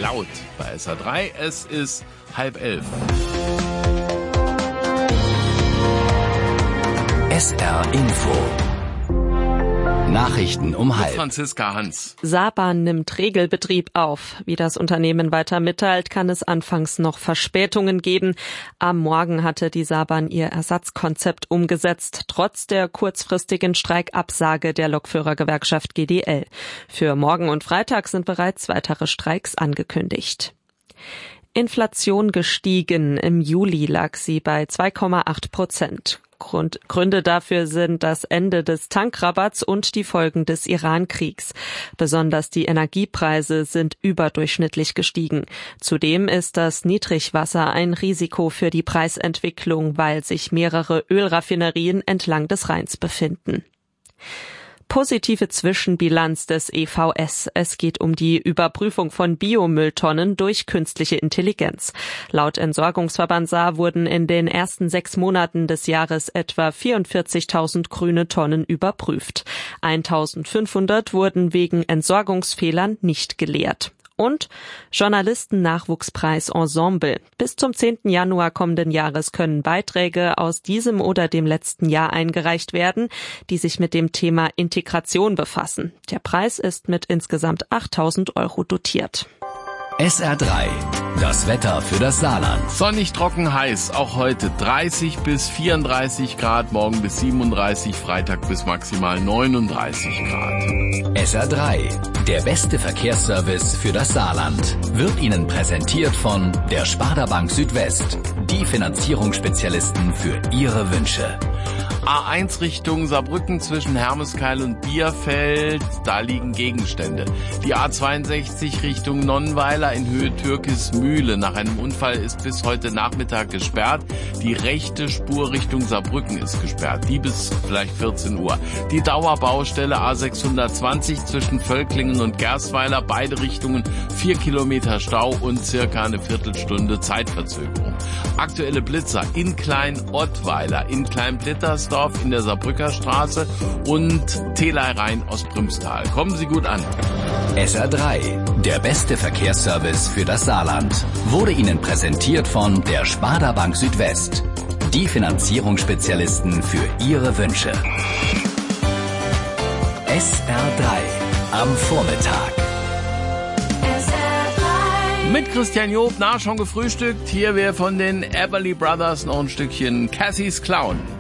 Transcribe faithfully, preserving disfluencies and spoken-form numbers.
laut bei S R drei. Es ist halb elf. S R Info. Nachrichten um halb. Franziska Hans. Saarbahn nimmt Regelbetrieb auf. Wie das Unternehmen weiter mitteilt, kann es anfangs noch Verspätungen geben. Am Morgen hatte die Saarbahn ihr Ersatzkonzept umgesetzt, trotz der kurzfristigen Streikabsage der Lokführergewerkschaft G D L. Für morgen und Freitag sind bereits weitere Streiks angekündigt. Inflation gestiegen. Im Juli lag sie bei zwei Komma acht Prozent. Grund, Gründe dafür sind das Ende des Tankrabatts und die Folgen des Iran-Kriegs. Besonders die Energiepreise sind überdurchschnittlich gestiegen. Zudem ist das Niedrigwasser ein Risiko für die Preisentwicklung, weil sich mehrere Ölraffinerien entlang des Rheins befinden. Positive Zwischenbilanz des E V S. Es geht um die Überprüfung von Biomülltonnen durch künstliche Intelligenz. Laut Entsorgungsverband Saar wurden in den ersten sechs Monaten des Jahres etwa vierundvierzigtausend grüne Tonnen überprüft. eintausendfünfhundert wurden wegen Entsorgungsfehlern nicht geleert. Und Journalisten-Nachwuchspreis Ensemble. Bis zum zehnten Januar kommenden Jahres können Beiträge aus diesem oder dem letzten Jahr eingereicht werden, die sich mit dem Thema Integration befassen. Der Preis ist mit insgesamt achttausend Euro dotiert. S R drei. Das Wetter für das Saarland. Sonnig, trocken, heiß. Auch heute dreißig bis vierunddreißig Grad, morgen bis siebenunddreißig, Freitag bis maximal neununddreißig Grad. S R drei. Der beste Verkehrsservice für das Saarland. Wird Ihnen präsentiert von der Sparda Bank Südwest. Die Finanzierungsspezialisten für Ihre Wünsche. A eins Richtung Saarbrücken zwischen Hermeskeil und Bierfeld, da liegen Gegenstände. Die A zweiundsechzig Richtung Nonnweiler in Höhe Türkismühle. Nach einem Unfall ist bis heute Nachmittag gesperrt. Die rechte Spur Richtung Saarbrücken ist gesperrt, die bis vielleicht vierzehn Uhr. Die Dauerbaustelle A sechshundertzwanzig zwischen Völklingen und Gerstweiler, beide Richtungen vier Kilometer Stau und circa eine Viertelstunde Zeitverzögerung. Aktuelle Blitzer in Klein-Ottweiler, in Klein-Blittersdorf, in der Saarbrücker Straße und Telei-Rhein aus Brümstal. Kommen Sie gut an. S R drei, der beste Verkehrsservice für das Saarland, wurde Ihnen präsentiert von der Sparda Bank Südwest. Die Finanzierungsspezialisten für Ihre Wünsche. S R drei am Vormittag. Mit Christian Job, na, schon gefrühstückt. Hier wäre von den Everly Brothers noch ein Stückchen Cassie's Clown.